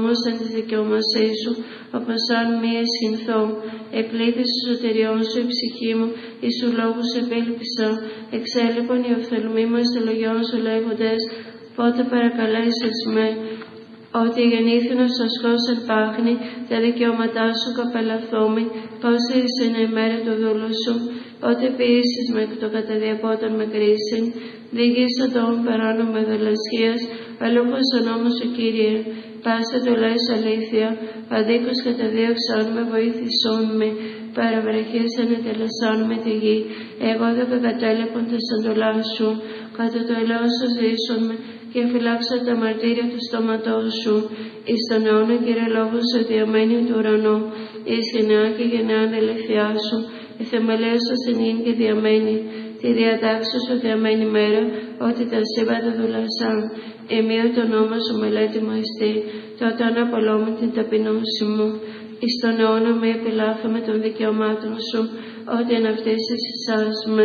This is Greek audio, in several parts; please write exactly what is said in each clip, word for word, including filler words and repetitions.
όμως εν της δικαιωμασής σου, όπως αν μη εσχυνθώ. Εκλήθη σου σωτηριών σου η ψυχή μου, εις σου λόγους επέλπισα. Εξέλιπον οι οφθαλμοί μου εις λογιών σου λέγοντες, πότε παρακαλέσεις με. Ότι γεννήθην ως ασκός εν πάχνη, τα δικαιώματά σου καπελαθόμη, πόση είναι η μέρα του δούλου σου. Ότι ποιήσεις με εκ το καταδιαπόταν με κρίσιν, διηγήσα τον παράνομο με δολασχίας, αλούχος ο νόμος σου Κύριε. Πάσα το λες αλήθεια, αδίκως καταδίωξαν με, βοήθησόν με, παραβραχής ανετελεσάν με τη γη. Εγώ δε κατέλεπον τα σαντολά σου, κατά το ελαιός σου ζήσον με, και φυλάξα τα μαρτύρια του στόματός σου. Εις τον αιώνα, Κύριε, λόγος σου διαμένει του ουρανού, εις γενεά και γενεά αληθειά σου, η θεμελία σου συνήν και διαμένει, τη διατάξου σου διαμένει μέρα, ότι τα σύμπαντα δουλασάν. Εμείω το νόμο σου μελέτη μου εστί, τότε αναπολώ την ταπεινώση μου. Εις τον αιώνα με επιλάθω με των δικαιωμάτων σου, ότι εν αυτής εσάς με.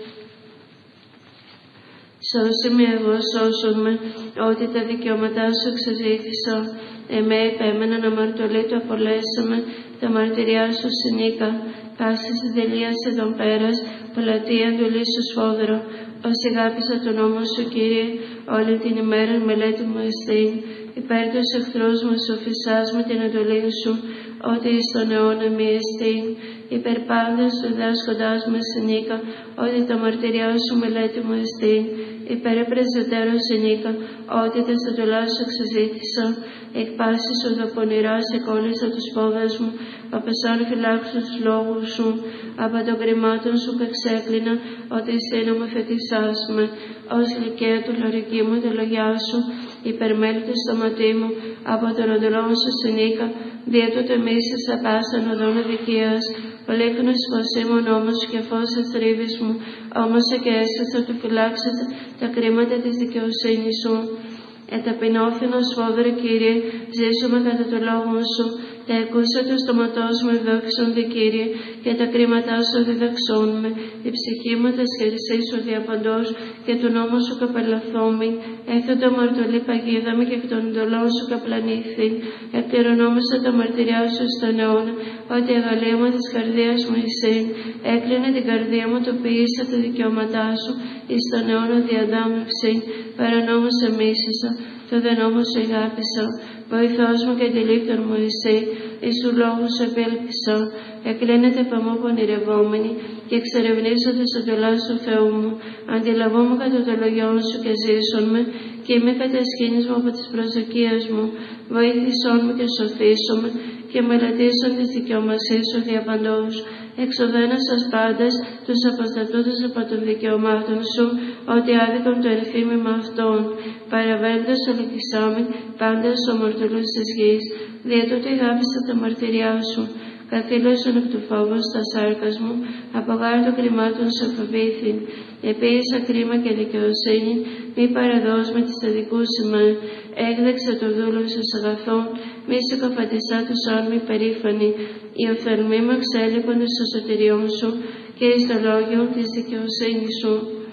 Σώσε με εγώ, σώσον με, ότι τα δικαιώματά σου εξαζήθησα. Εμέ επέμεναν αμαρτωλή του απολέσαμε, τα μαρτυριά σου συνήκα. Πάση συντελεία σε τον πέρας, πλατεία εντολή σου σφόδρο. Ως αγάπησα τον νόμο σου, Κύριε, όλη την ημέρα μελέτη μου εστίν. Υπέρ τους εχθρούς μου σοφισάς με την εντολή σου, ότι εις τον αιώνα μη εστίν. Υπέρ πάντας του διδάσκοντάς με συνήκα, ότι τα μαρτυριά σου μελέτη μου εστίν. Υπέρ πρεσβυτέρων συνήκα, ότι τα στατολά σου εξαζήθησα. Εκ πάσης σου δαπονηρά σε κόλλησα τους πόδας μου, απεσάν φυλάξου τους λόγους σου. Από των κρυμάτων σου που εξέκλεινα, ότι εσύ νομοθετησάς με. Ως λυκαία του λορική μου τη λογιά σου, υπερμέλη στο ματί μου, από τον οντολόν σου συνήκα, δια τούτο εμείς θα πάσαν οδόν αδικίας. Πολύχνος πως ήμουν όμως και φως εθρύβης μου, όμως και εσύ θα του φυλάξετε τα κρίματα της δικαιοσύνης σου. Εταπεινώθηνος φόβερε, Κύριε, ζήσουμε κατά το λόγο σου. Τα εκούσα του στοματός μου διδάξονται, Κύριε, και τα κρίματά σου διδαξών με. Η ψυχή μου τα σχερσή σου διαπαντός και του νόμου σου καπελαθόμη. Έθετο αμαρτωλή παγίδα με και εκ των εντολών σου καπλανήθη. Εκκληρονόμησα τα μαρτυριά σου στον αιώνα, ότι η αγαλία μου της καρδίας μου εσύ. Έκλεινε την καρδία μου, το ποιήσα τα δικαιώματά σου, εις τον αιώνα διαδάμευση. Παρανόμως εμίσησα, το δε νόμο σου αγάπησα. Βοηθός μου και αντιλήπτων μου εσύ, εις σου λόγους σου επέλπισα. Εκλίνεται παμό πονηρευόμενη και εξερευνήσονται στο τελά σου Θεού μου. Αντιλαβώ κατά το λογιόν σου και ζήσον με, και είμαι κατασχήνισμα από τις προσδοκίες μου. Βοήθησόν μου και σωθήσον με, και μελετήσον τις δικαιωμασίες σου διαπαντός. Εξοδένας σας πάντες τους αποστατούτες από των δικαιωμάτων σου, ότι άδικον το ερθίμη με αυτόν. Παραβαίνοντας ολικισάμιν πάντες ομορτολούς της γης, δια τούτο αγάπησα τα μαρτυριά σου. Καθήλωσον εκ του φόβου στα σάρκας μου, από γάρ των κρυμάτων σου φοβήθην. Επίησα κρίμα και δικαιοσύνη, μη παραδός με τις αδικούς ημέ. Έγδεξε το δούλο σου αγαθών, μη συκοφατισά τους άν μη περήφανοι. Οι οφθαλμοί μου εξέλιπονται στο σωτηριόν σου και εις το λόγιο της δικαιοσύνης σου.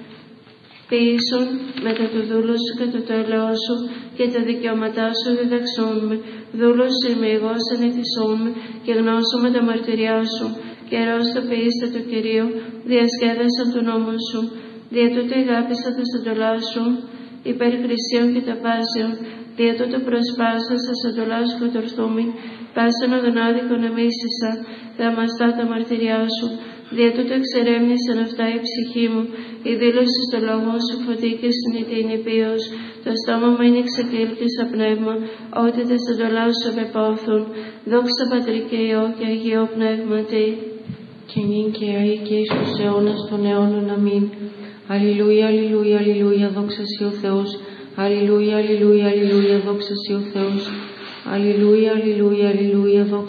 Ποιήσον μετά το δούλο σου και το τέλεό σου και τα δικαιώματά σου διδαξών με. Δούλος σου είμαι εγώ, συνηθισόν με και γνώσω με τα μαρτυριά σου. Καιρός το ποιήστε το Κυρίο, διασκέδασαν του νόμου σου. Δια τούτο αγάπησα τα σαντολά σου, υπέρ χρυσίων και τα πάσεων. Δια τούτο προσπάσα στα σαντολά σου κατορθούμη. Πάσαν οδονάδικον εμίσησα, θαυμαστά τα μαρτυριά σου. Δια τούτο εξερεύνησαν αυτά η ψυχή μου. Η δήλωση στο λόγο σου φωτί και συνήτη είναι πίος. Το στόμα μου είναι ξεκλήπτη σαν πνεύμα, ότι τα σαντολά σου επεπόθουν. Δόξα Πατρί και Υιό και Αγίο Πνεύματι. Και νυν και αεί και εις τους αιώνας των αιώνων. Αμήν. Αλληλούια, αλληλούια, αλληλούια, δόξα σοι ο Θεός. Αλληλούια, αλληλούια, αλληλούια, δόξα σοι ο Θεός. Αλληλούια, αλληλούια, αλληλούια, δόξα